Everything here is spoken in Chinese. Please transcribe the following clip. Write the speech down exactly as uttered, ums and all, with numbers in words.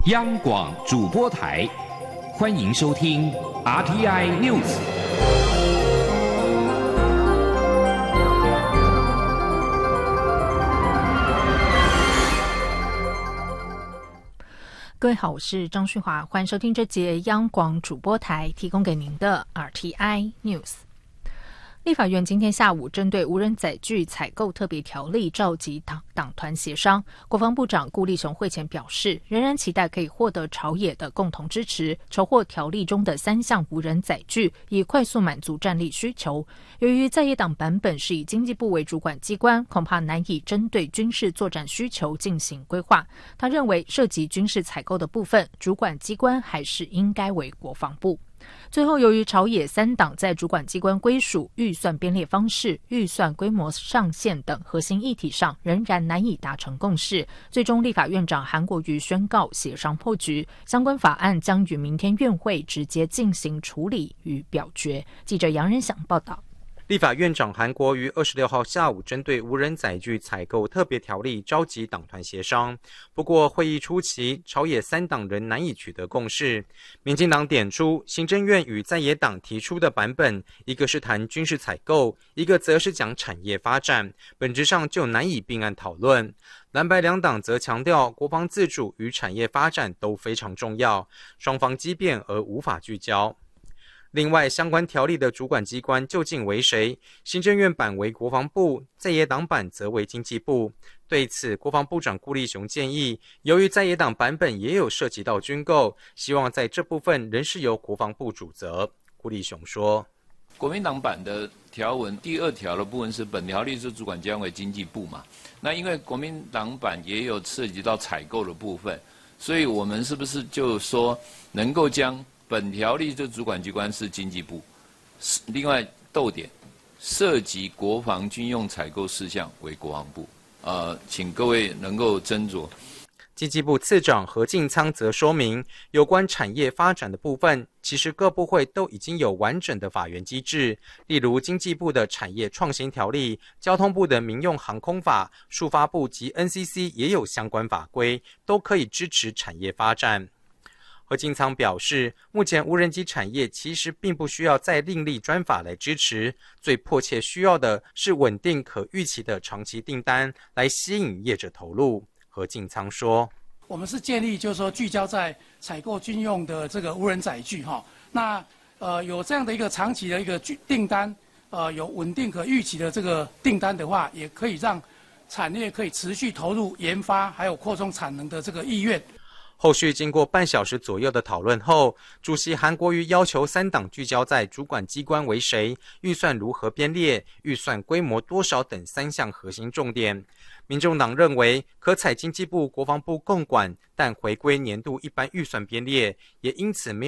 央广主播台，欢迎收听 R T I News。 各位好，我是张旭华，欢迎收听这节央广主播台提供给您的 R T I News。立法院今天下午针对无人载具采购特别条例召集党党团协商，国防部长顾立雄会前表示，仍然期待可以获得朝野的共同支持，筹获条例中的三项无人载具，以快速满足战力需求。由于在野党版本是以经济部为主管机关，恐怕难以针对军事作战需求进行规划。他认为涉及军事采购的部分，主管机关还是应该为国防部。最后，由于朝野三党在主管机关归属、预算编列方式、预算规模上限等核心议题上仍然难以达成共识，最终立法院长韩国瑜宣告协商破局，相关法案将于明天院会直接进行处理与表决。记者杨仁祥报道。 立法院长韩国瑜二十六号下午针对无人载具采购特别条例召集党团协商，不过会议初期朝野三党仍难以取得共识。民进党点出，行政院与在野党提出的版本，一个是谈军事采购，一个则是讲产业发展，本质上就难以并案讨论。蓝白两党则强调，国防自主与产业发展都非常重要，双方激辩而无法聚焦。另外，相关条例的主管机关究竟为谁？行政院版为国防部，在野党版则为经济部。对此，国防部长顾立雄建议，由于在野党版本也有涉及到军购，希望在这部分仍是由国防部主责。顾立雄说， 国民党版的条文第二条的部分是本条例是主管机关为经济部嘛，那因为国民党版也有涉及到采购的部分，所以我们是不是就说能够将本条例的主管机关是经济部，另外逗点涉及国防军用采购事项为国防部。呃，请各位能够斟酌。 经济部次长何进仓则说明，有关产业发展的部分，其实各部会都已经有完整的法源机制，例如经济部的产业创新条例、交通部的民用航空法、数发部及 N C C 也有相关法规，都可以支持产业发展。何进仓表示，目前无人机产业其实并不需要再另立专法来支持，最迫切需要的是稳定可预期的长期订单来吸引业者投入。何进仓说， 我们是建议就是说聚焦在采购军用的这个无人载具哈，那呃有这样的一个长期的一个订单，呃有稳定可预期的这个订单的话，也可以让产业可以持续投入研发还有扩充产能的这个意愿。 后续经过半小时左右的讨论后，主席韩国瑜要求三党聚焦在主管机关为谁、预算如何编列、预算规模多少等三项核心重点。民众党认为可采经济部、国防部共管，但回归年度一般预算编列，也因此没有